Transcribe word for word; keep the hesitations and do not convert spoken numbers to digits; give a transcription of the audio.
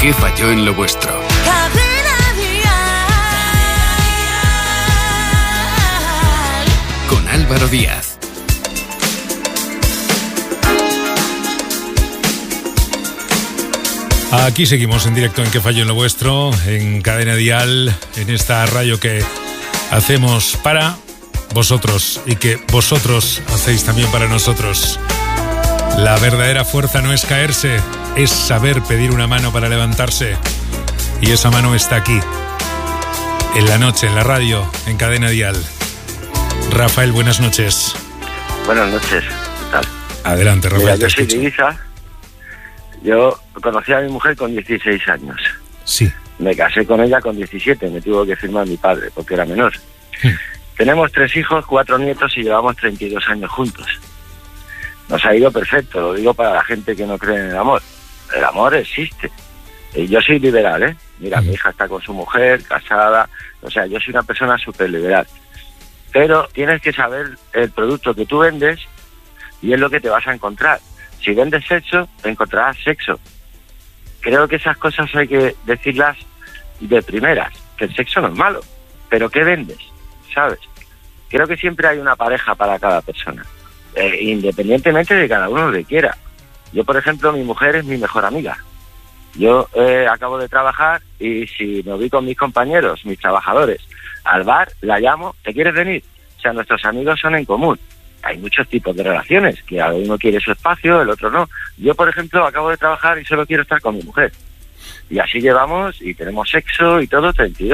¿Qué falló en lo vuestro? Con Álvaro Díaz. Aquí seguimos en directo en ¿Qué falló en lo vuestro? En Cadena Dial, en esta radio que hacemos para vosotros y que vosotros hacéis también para nosotros. La verdadera fuerza no es caerse, es saber pedir una mano para levantarse. Y esa mano está aquí, en la noche, en la radio, en Cadena Dial. Rafael, buenas noches. Buenas noches, ¿qué tal? Adelante, Rafael. Mira, yo soy de Ibiza. Yo conocí a mi mujer con dieciséis años. Sí. Me casé con ella con diecisiete, me tuvo que firmar mi padre, porque era menor. Sí. Tenemos tres hijos, cuatro nietos y llevamos treinta y dos años juntos. Nos ha ido perfecto, lo digo para la gente que no cree en el amor. El amor existe. Y yo soy liberal, ¿eh? Mira, mi hija está con su mujer, casada, o sea, yo soy una persona súper liberal. Pero tienes que saber el producto que tú vendes y es lo que te vas a encontrar. Si vendes sexo, encontrarás sexo. Creo que esas cosas hay que decirlas de primeras, que el sexo no es malo, pero ¿qué vendes? ¿Sabes? Creo que siempre hay una pareja para cada persona, eh, independientemente de cada uno lo que quiera. Yo, por ejemplo, mi mujer es mi mejor amiga. Yo eh, acabo de trabajar y si me voy con mis compañeros, mis trabajadores, al bar, la llamo, ¿te quieres venir? O sea, nuestros amigos son en común. Hay muchos tipos de relaciones, que uno quiere su espacio, el otro no. Yo, por ejemplo, acabo de trabajar y solo quiero estar con mi mujer. Y así llevamos y tenemos sexo y todo, treinta y dos